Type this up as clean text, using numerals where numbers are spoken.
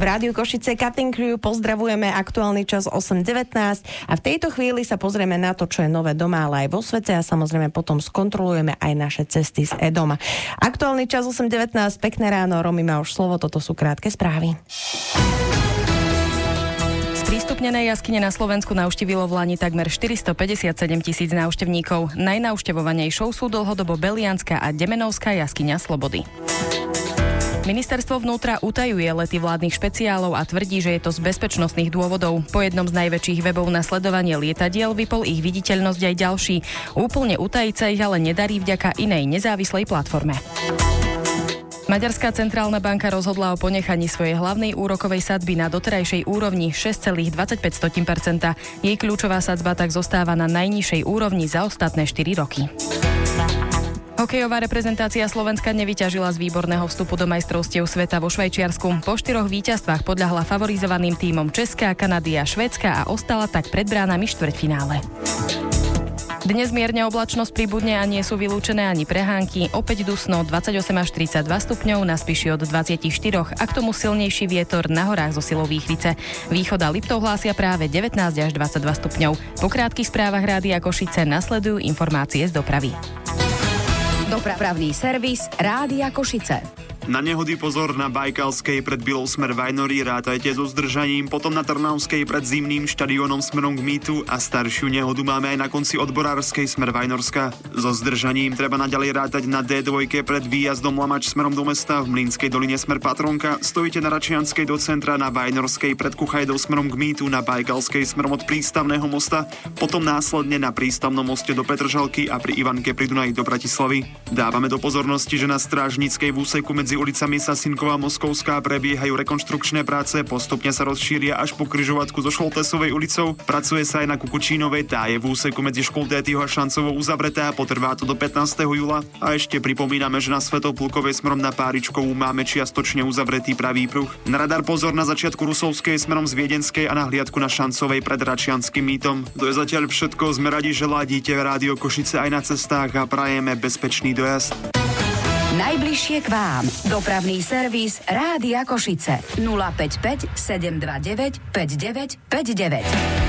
v Rádiu Košice Cutting Crew. Pozdravujeme, aktuálny čas 8:19 a v tejto chvíli sa pozrieme na to, čo je nové doma, ale aj vo svete a samozrejme potom skontrolujeme aj naše cesty z e-doma. Aktuálny čas 8:19, pekné ráno, Romy má už slovo, toto sú krátke správy. Sprístupnené jaskyne na Slovensku navštívilo v lani takmer 457 000 návštevníkov. Najnavštevovanejšou sú dlhodobo Belianská a Demenovská jaskyňa Slobody. Ministerstvo vnútra utajuje lety vládnych špeciálov a tvrdí, že je to z bezpečnostných dôvodov. Po jednom z najväčších webov na sledovanie lietadiel vypol ich viditeľnosť aj ďalší. Úplne utajiť sa ich ale nedarí vďaka inej nezávislej platforme. Maďarská centrálna banka rozhodla o ponechaní svojej hlavnej úrokovej sadzby na doterajšej úrovni 6,25%. Jej kľúčová sadzba tak zostáva na najnižšej úrovni za ostatné 4 roky. Hokejová reprezentácia Slovenska nevyťažila z výborného vstupu do majstrovstiev sveta vo Švajčiarsku. Po 4 víťazstvách podľahla favorizovaným tímom Česká, Kanady a Švédska a ostala tak pred bránami štvrťfinále. Dnes mierne oblačnosť pribudne a nie sú vylúčené ani prehánky. Opäť dusno 28 až 32 stupňov, na Spiši od 24 a k tomu silnejší vietor na horách zo silou výchrice. Východ a Liptov hlásia práve 19 až 22 stupňov. Po krátkych správach Rádia Košice nasledujú informácie z dopravy. Dopravný servis Rádia Košice. Na nehody pozor na Bajkalskej pred Bylou smer Vajnory, rátajte so zdržaním, potom na Trnavskej pred Zimným štadiónom smerom k Mýtu a staršiu nehodu máme aj na konci Odborárskej smer Vajnorska. So zdržaním treba naďalej rátať na D2 pred výjazdom Lamač smerom do mesta, v Mlynskej doline smer Patronka, stojíte na Račianskej do centra, na Vajnorskej pred Kuchajdou smerom k Mýtu, na Bajkalskej smerom od Prístavného mosta, potom následne na Prístavnom moste do Petržalky a pri Ivanke pri Dunaji do Bratislavy. Dávame do pozornosti, že na Strážnickej v úseku medzi ulicami Sasinková a Moskovská prebiehajú rekonštrukčné práce, postupne sa rozšíria až po križovatku so Šoltesovej ulicou. Pracuje sa aj na Kukučínovej, tá je v úseku medzi Školtétyho a Šancovou uzavretá, potrvá to do 15. júla. A ešte pripomíname, že na Svätoplukovej smerom na Páričkovú máme čiastočne uzavretý pravý pruh. Na radar pozor na začiatku Rusovskej smerom z Viedenskej a na hliadku na Šancovej pred Račianskym mýtom. To je zatiaľ všetko, sme radi, že ladíte Rádio Košice aj na cestách a prajeme bezpečný dojazd. Najbližšie k vám. Dopravný servis Rádia Košice. 055 729 5959.